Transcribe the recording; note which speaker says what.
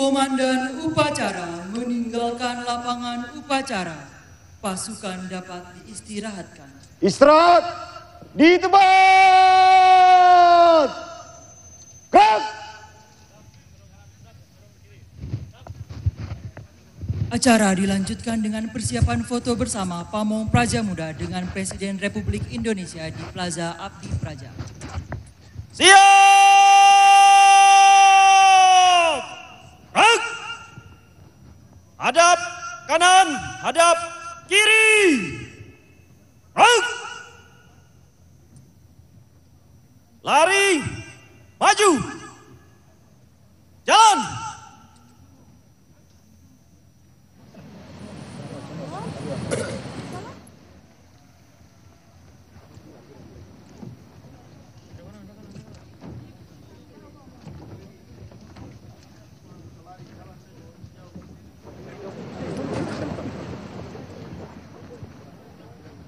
Speaker 1: Komandan upacara meninggalkan lapangan upacara. Pasukan dapat diistirahatkan.
Speaker 2: Istirahat di tempat. Gerak.
Speaker 1: Acara dilanjutkan dengan persiapan foto bersama pamong Praja Muda dengan Presiden Republik Indonesia di Plaza Abdi Praja.
Speaker 3: Siap! Gerak! Hadap kanan, hadap kiri. Gerak! Lari, maju.